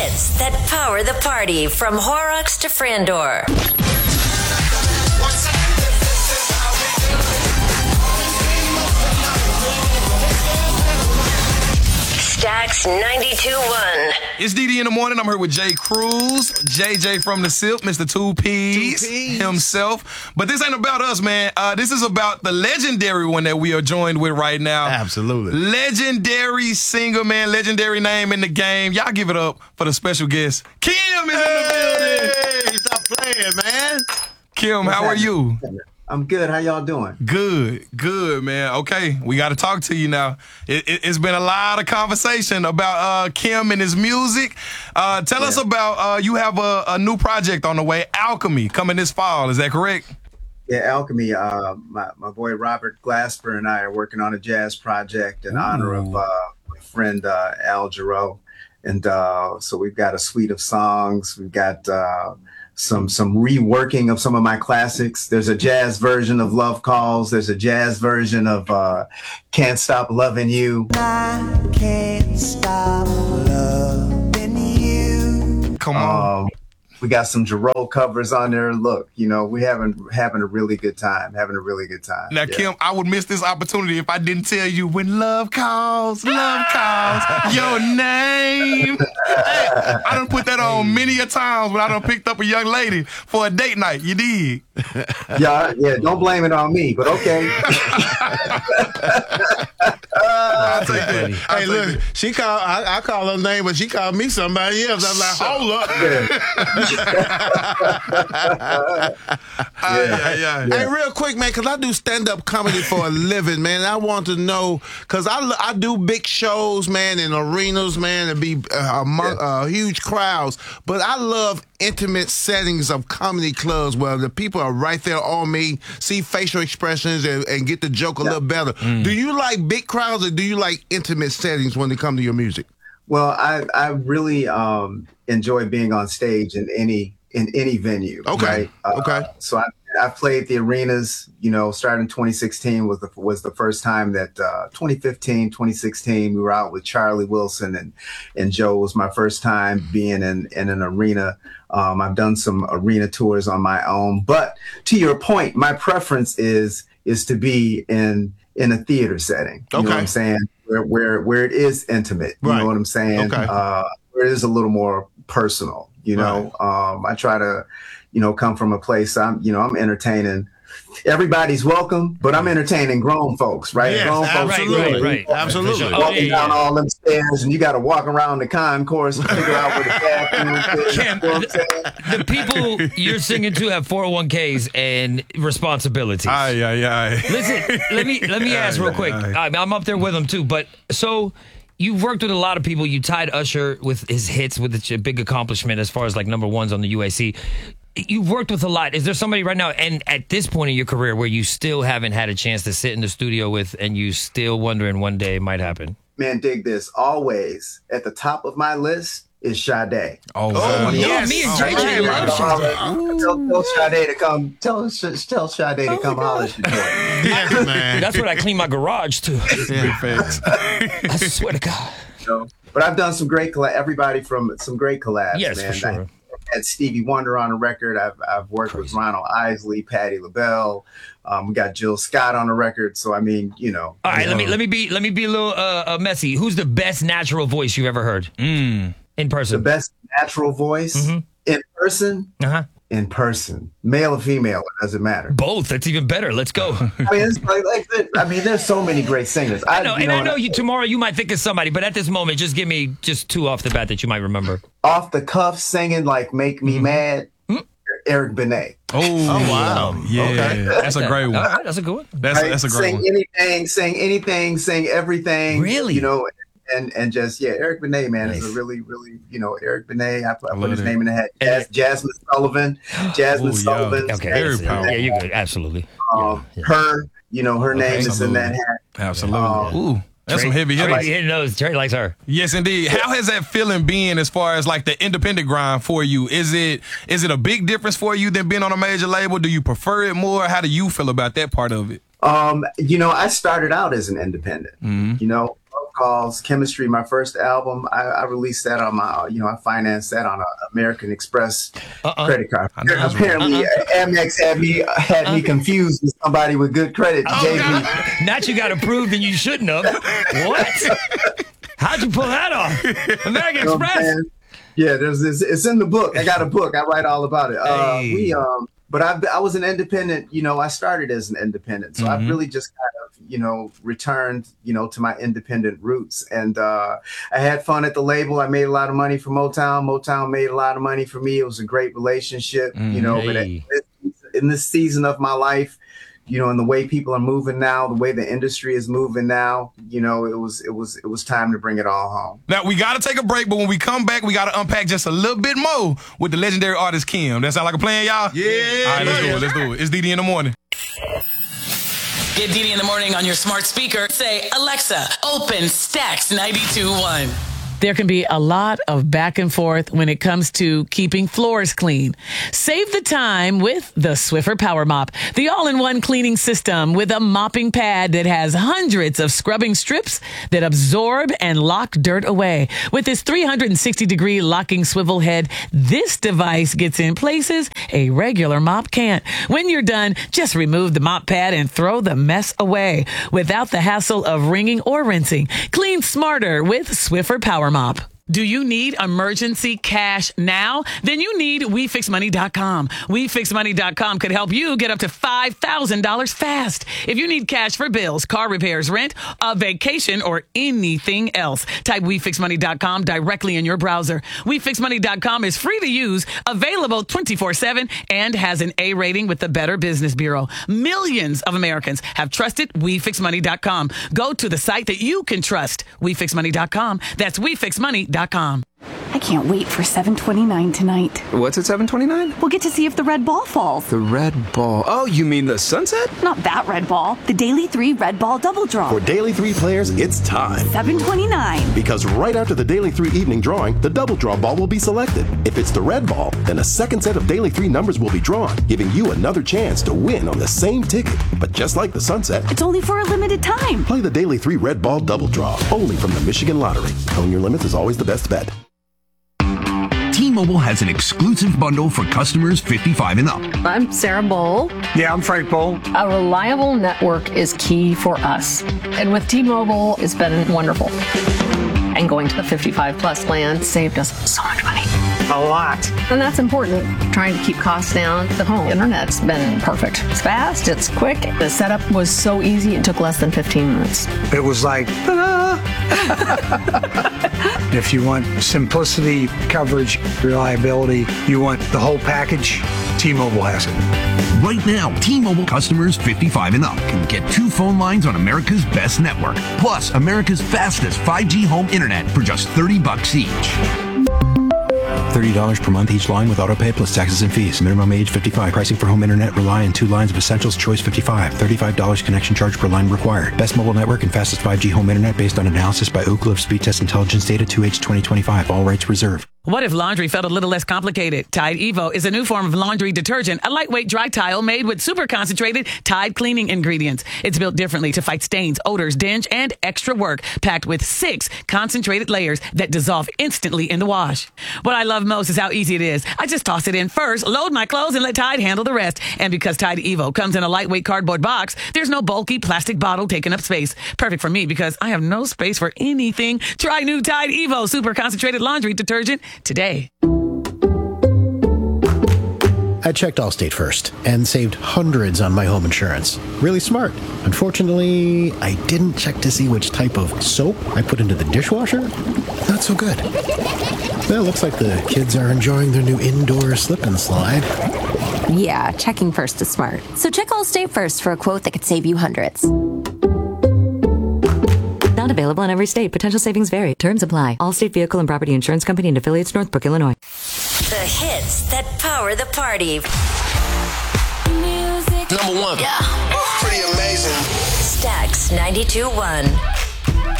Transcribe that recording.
hits that power the party from Horrocks to Frandor. Stax 92.1. It's DD in the morning. I'm here with Jay Cruz, JJ from the SIP, Mr. Two P's himself. But this ain't about us, man. This is about the legendary one that we are joined with right now. Absolutely. Legendary singer, man. Legendary name in the game. Y'all give it up for the special guest. Kim is in the building. Hey, stop playing, man. Kim, how are you? I'm good. How y'all doing? Good, man. Okay, we got to talk to you now. It's been a lot of conversation about Kim and his music. Tell us about, you have a new project on the way, Alchemy, coming this fall. Is that correct? Yeah, Alchemy. My boy Robert Glasper and I are working on a jazz project in honor of my friend Al Jarreau. And so we've got a suite of songs. We've got some reworking of some of my classics. There's a jazz version of Love Calls. There's a jazz version of Can't Stop Loving You. I can't stop loving you. Come on. We got some Jarreau covers on there. Look, you know, we having a really good time. Now, Kim, I would miss this opportunity if I didn't tell you when love calls, your name. Hey, I done put that on many a times when I done picked up a young lady for a date night. You did. Yeah. Don't blame it on me, but okay. I'll take that. Hey, look, I call her name, but she called me somebody else. I'm like, hold up. Hey, real quick, man, because I do stand-up comedy for a living, man. I want to know, because I do big shows, man, in arenas, man, and be among huge crowds. But I love intimate settings of comedy clubs where the people are right there on me, see facial expressions, and get the joke a little better. Do you like big crowds or do you like intimate settings when they come to your music? Well, I really enjoy being on stage in any venue. Okay. Right? Okay. So I played the arenas, you know, starting in 2016 was the first time that 2015, 2016, we were out with Charlie Wilson and Joe. Was my first time being in an arena. I've done some arena tours on my own, but to your point, my preference is to be in a theater setting. You know what I'm saying? Where it is intimate. You know what I'm saying? Okay. Where it is a little more personal. You know, I try to, come from a place I'm entertaining. Everybody's welcome, but I'm entertaining grown folks, right? Yes, grown folks, right. Absolutely. Walking down all them stairs, and you got to walk around the concourse and figure out where the bathroom is. Kim, the people you're singing to have 401ks and responsibilities. Listen, let me ask real quick. I'm up there with them too, but so. You've worked with a lot of people. You tied Usher with his hits, with a big accomplishment as far as like number ones on the UAC. You've worked with a lot. Is there somebody right now, and at this point in your career, where you still haven't had a chance to sit in the studio with, and you still wondering one day it might happen? Man, dig this. Always at the top of my list is Sade. Yes. Me and JJ love Sade. Tell Sade to come. Tell Sade to come holler at you. Yes, man. That's what I clean my garage to. I swear to God. But I've done some great everybody from some great collabs. Yes, man. for sure. I had Stevie Wonder on a record. I've worked with Ronald Isley, Patti LaBelle. We got Jill Scott on a record. So I mean, All right, let me be a little messy. Who's the best natural voice you've ever heard? In person. The best natural voice in person. In person, male or female, it doesn't matter. Both. That's even better. Let's go. I mean, it's there's so many great singers. I know, tomorrow you might think of somebody, but at this moment, just give me two off the bat that you might remember. Off the cuff, singing like "Make Me Mad." Eric Benet. Oh wow! Yeah, okay. That's a great one. All right, that's a good one. That's a great one. Sing anything, sing everything. Really? And just Eric Benet, man, is a really, really, Eric Benet. I put his name in the hat. Jasmine Sullivan. Sullivan. Okay, very powerful. Yeah, you're good. Absolutely. Her, her name is in that hat. Absolutely. Ooh. That's some heavy hitters. Trey likes her. Yes, indeed. How has that feeling been as far as like the independent grind for you? Is it a big difference for you than being on a major label? Do you prefer it more? How do you feel about that part of it? I started out as an independent. Calls Chemistry, my first album. I released that on my, I financed that on an American Express credit card. Apparently, Amex had me confused with somebody with good credit. Not you got approved and you shouldn't have. What? How'd you pull that off? American Express. Yeah, it's in the book. I got a book. I write all about it. But I was an independent. I started as an independent, so I've really just kind of returned to my independent roots. And I had fun at the label. I made a lot of money for Motown. Motown made a lot of money for me. It was a great relationship. But in this season of my life, and the way people are moving now, the way the industry is moving now, it was time to bring it all home. Now, we got to take a break, but when we come back, we got to unpack just a little bit more with the legendary artist Kim. That sound like a plan, y'all? Yeah. All right, let's do it. It's DD in the morning. Get DD in the morning on your smart speaker. Say, Alexa, open Stax 92.1. There can be a lot of back and forth when it comes to keeping floors clean. Save the time with the Swiffer Power Mop, the all-in-one cleaning system with a mopping pad that has hundreds of scrubbing strips that absorb and lock dirt away. With its 360-degree locking swivel head, this device gets in places a regular mop can't. When you're done, just remove the mop pad and throw the mess away without the hassle of wringing or rinsing. Clean smarter with Swiffer Power Mop. Do you need emergency cash now? Then you need WeFixMoney.com. WeFixMoney.com could help you get up to $5,000 fast. If you need cash for bills, car repairs, rent, a vacation, or anything else, type WeFixMoney.com directly in your browser. WeFixMoney.com is free to use, available 24/7, and has an A rating with the Better Business Bureau. Millions of Americans have trusted WeFixMoney.com. Go to the site that you can trust. WeFixMoney.com. That's WeFixMoney.com. I can't wait for 7:29 tonight. What's at 7:29? We'll get to see if the red ball falls. The red ball. Oh, you mean the sunset? Not that red ball. The Daily 3 Red Ball Double Draw. For Daily 3 players, it's time. 7:29. Because right after the Daily 3 evening drawing, the double draw ball will be selected. If it's the red ball, then a second set of Daily 3 numbers will be drawn, giving you another chance to win on the same ticket. But just like the sunset, it's only for a limited time. Play the Daily 3 Red Ball Double Draw, only from the Michigan Lottery. Knowing your limits is always the best bet. T-Mobile has an exclusive bundle for customers 55 and up. I'm Sarah Bowl. Yeah, I'm Frank Bowl. A reliable network is key for us. And with T-Mobile, it's been wonderful. And going to the 55 plus plan saved us so much money. A lot. And that's important. Trying to keep costs down. The home internet's been perfect. It's fast, it's quick. The setup was so easy, it took less than 15 minutes. It was like, ta-da! If you want simplicity, coverage, reliability, you want the whole package, T-Mobile has it. Right now, T-Mobile customers 55 and up can get 2 phone lines on America's best network, plus America's fastest 5G home internet for just $30 each. $30 per month each line with autopay plus taxes and fees. Minimum age 55. Pricing for home internet rely on 2 lines of Essentials Choice 55. $35 connection charge per line required. Best mobile network and fastest 5G home internet based on analysis by Ookla of Speed Test Intelligence data 2H 2025. All rights reserved. What if laundry felt a little less complicated? Tide Evo is a new form of laundry detergent, a lightweight dry tile made with super concentrated Tide cleaning ingredients. It's built differently to fight stains, odors, dinge, and extra work, packed with 6 concentrated layers that dissolve instantly in the wash. What I love most is how easy it is. I just toss it in first, load my clothes, and let Tide handle the rest. And because Tide Evo comes in a lightweight cardboard box, there's no bulky plastic bottle taking up space. Perfect for me because I have no space for anything. Try new Tide Evo super concentrated laundry detergent today. I checked Allstate first and saved hundreds on my home insurance. Really smart. Unfortunately, I didn't check to see which type of soap I put into the dishwasher. Not so good. Well, looks like the kids are enjoying their new indoor slip and slide. Yeah, checking first is smart. So check Allstate first for a quote that could save you hundreds. Not available in every state. Potential savings vary. Terms apply. Allstate Vehicle and Property Insurance Company and affiliates, Northbrook, Illinois. The hits that power the party. Number 1. Yeah. Pretty amazing. Stax 92.1.